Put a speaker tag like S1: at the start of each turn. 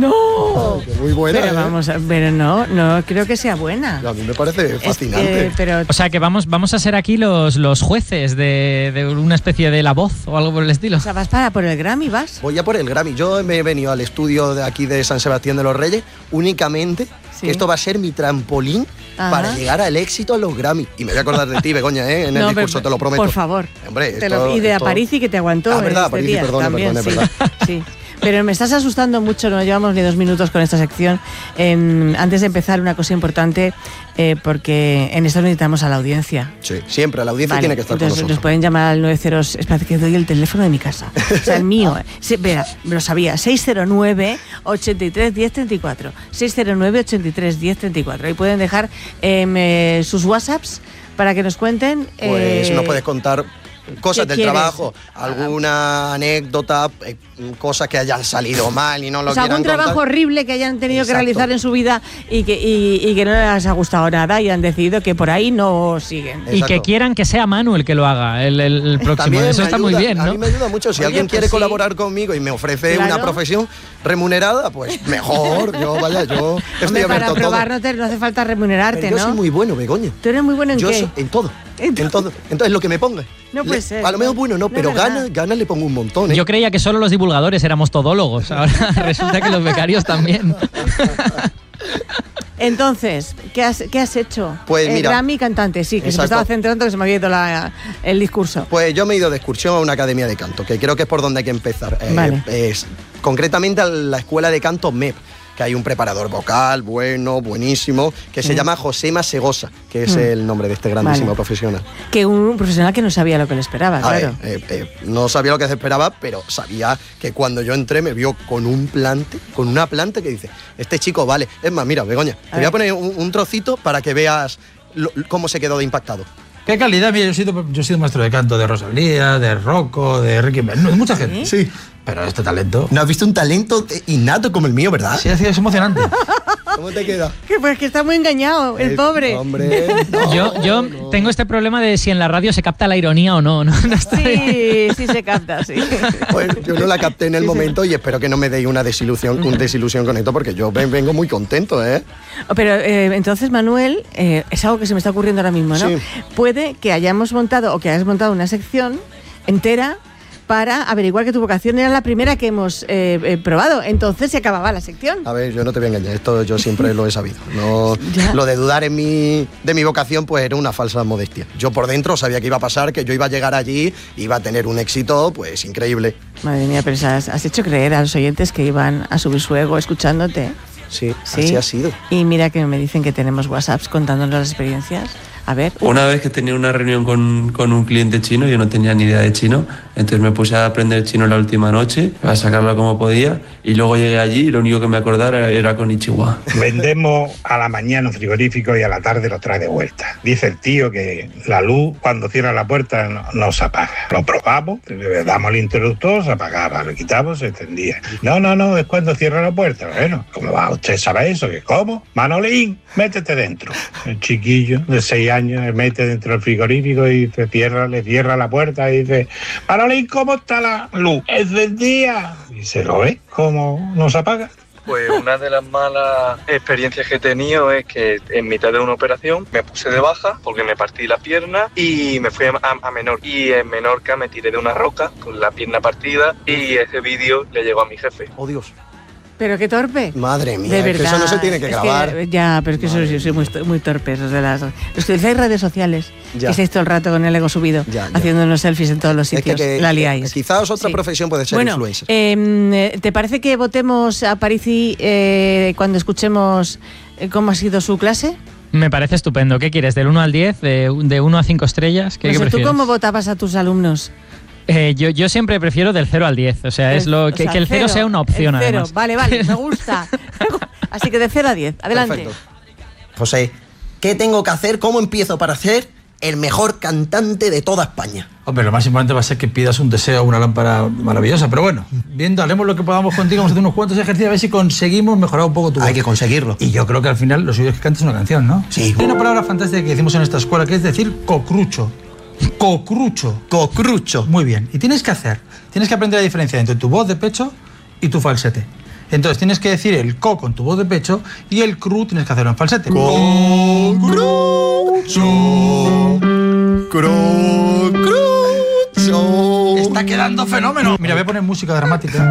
S1: ¡No!
S2: Muy buena,
S1: pero vamos a, pero no creo que sea buena.
S2: A mí me parece fascinante.
S3: O sea que vamos a ser aquí los jueces de una especie de La Voz o algo por el estilo.
S1: O sea, ¿vas por el Grammy, vas?
S2: Voy a por el Grammy. Yo me he venido al estudio de aquí de San Sebastián de los Reyes únicamente, que esto va a ser mi trampolín para llegar al éxito a los Grammy. Y me voy a acordar de ti, Begoña, en el discurso, te lo prometo.
S1: Por favor.
S2: Hombre,
S1: y de Aparici, que te aguantó.
S2: Verdad, Aparici, perdón.
S1: Sí. Pero me estás asustando mucho, no llevamos ni 2 minutos con esta sección. Antes de empezar, una cosa importante, porque en esto necesitamos a la audiencia.
S2: Sí, siempre, la audiencia tiene que estar con nosotros.
S1: Nos pueden llamar al 90... Espérate que doy el teléfono de mi casa. O sea, el mío. Verá, lo sabía. 609 83 10 34. 609 83 10 34. Ahí pueden dejar sus WhatsApps para que nos cuenten.
S2: Pues nos puedes contar cosas del trabajo, alguna anécdota, cosas que hayan salido mal y no lo quieran
S1: algún
S2: contar.
S1: Trabajo horrible que hayan tenido que realizar en su vida y que no les ha gustado nada y han decidido que por ahí no siguen.
S3: Exacto. Y que quieran que sea Manu el que lo haga el próximo.
S2: También
S3: eso está muy bien, ¿no?
S2: A mí me ayuda mucho. Si alguien quiere colaborar conmigo y me ofrece una profesión remunerada, pues mejor. Yo estoy abierto
S1: para
S2: a
S1: probar todo. No hace falta remunerarte,
S2: pero yo soy muy bueno, Begoña.
S1: ¿Tú eres muy bueno en qué?
S2: En todo. En todo. Entonces, lo que me ponga.
S1: No puede ser.
S2: A lo mejor bueno, pero ganas le pongo un montón.
S3: Yo creía que solo los divulgadores éramos todólogos. Ahora resulta que los becarios también.
S1: Entonces, ¿qué has hecho?
S2: Pues mira,
S1: Grammy cantante, sí, que se me estaba centrando, que se me había ido el discurso.
S2: Pues yo me he ido de excursión a una academia de canto, que creo que es por donde hay que empezar.
S1: Vale.
S2: Concretamente a la escuela de canto MEP, que hay un preparador vocal buenísimo, que se llama Josema Segosa, que es el nombre de este grandísimo profesional.
S1: Que un profesional que no sabía lo que le esperaba, claro.
S2: No sabía lo que se esperaba, pero sabía que cuando yo entré me vio con una planta que dice, este chico vale. Es más, mira, Begoña, te voy a poner un trocito para que veas cómo se quedó de impactado.
S4: ¿Qué calidad? Mira, yo he sido maestro de canto de Rosalía, de Rocco, de Ricky Martin, de mucha gente.
S2: Sí.
S4: Pero este talento...
S2: ¿No has visto un talento innato como el mío, verdad?
S4: Sí, es emocionante.
S2: ¿Cómo te queda?
S1: Pues que está muy engañado, el pobre.
S2: Hombre,
S3: yo tengo este problema de si en la radio se capta la ironía o no.
S1: Sí se capta, sí.
S2: Pues yo no la capté en el momento y espero que no me deis una desilusión con esto, porque yo vengo muy contento, ¿eh?
S1: Pero entonces, Manuel, es algo que se me está ocurriendo ahora mismo, ¿no? Sí. Puede que hayas montado una sección entera para averiguar que tu vocación era la primera que hemos probado. Entonces se acababa la sección.
S2: A ver, yo no te voy a engañar, esto yo siempre lo he sabido. No, lo de dudar de mi vocación pues era una falsa modestia. Yo por dentro sabía que iba a pasar, que yo iba a llegar allí, iba a tener un éxito pues increíble.
S1: Madre mía, pero has hecho creer a los oyentes que iban a subir su ego escuchándote.
S2: Sí, así ha sido.
S1: Y mira que me dicen que tenemos WhatsApps contándonos las experiencias. A ver.
S5: Una vez que tenía una reunión con un cliente chino, yo no tenía ni idea de chino, entonces me puse a aprender chino la última noche, a sacarlo como podía, y luego llegué allí y lo único que me acordara era konnichiwa.
S6: Vendemos a la mañana un frigorífico y a la tarde lo trae de vuelta. Dice el tío que la luz cuando cierra la puerta no se apaga. Lo probamos, le damos el interruptor, se apagaba, lo quitamos, se encendía. No, es cuando cierra la puerta. Bueno, ¿cómo va usted sabe eso? ¿Que cómo? Manolín, métete dentro. El chiquillo de 6 años se mete dentro del frigorífico y le cierra la puerta y dice, Manolín, ¿cómo está la luz? Encendía. Y se lo ve, ¿cómo no se apaga?
S7: Pues una de las malas experiencias que he tenido es que en mitad de una operación me puse de baja porque me partí la pierna y me fui a Menorca. Y en Menorca me tiré de una roca con la pierna partida y ese vídeo le llegó a mi jefe.
S2: ¡Oh, Dios!
S1: Pero qué torpe.
S2: Madre mía,
S1: de verdad,
S2: que eso no se tiene que grabar.
S1: Pero es que yo soy muy torpe. Los que utilizáis redes sociales, que estáis todo el rato con el ego subido, haciendo unos selfies en todos los sitios, la liáis.
S2: Quizás otra profesión puede ser influencer.
S1: ¿Te parece que votemos a Aparici cuando escuchemos cómo ha sido su clase?
S3: Me parece estupendo. ¿Qué quieres? ¿Del 1 al 10? ¿De 1 a 5 estrellas? ¿Qué prefieres?
S1: ¿Tú cómo votabas a tus alumnos?
S3: Yo siempre prefiero del 0 al 10. O sea, que el 0 sea una opción, además.
S1: Vale, me gusta. Así que de 0 a 10. Adelante.
S2: Perfecto. José, ¿qué tengo que hacer? ¿Cómo empiezo para ser el mejor cantante de toda España?
S4: Hombre, lo más importante va a ser que pidas un deseo, una lámpara maravillosa. Pero bueno, haremos lo que podamos contigo. Vamos a hacer unos cuantos ejercicios a ver si conseguimos mejorar un poco tu voz.
S2: Hay que conseguirlo.
S4: Y yo creo que al final lo suyo es que cantes una canción, ¿no?
S2: Sí.
S4: Hay una palabra fantástica que decimos en esta escuela, que es decir cocrucho. Cocrucho. Muy bien. Y tienes que aprender la diferencia entre tu voz de pecho y tu falsete. Entonces tienes que decir el co con tu voz de pecho y el cru tienes que hacerlo en falsete. Está quedando fenómeno. Mira, voy a poner música dramática.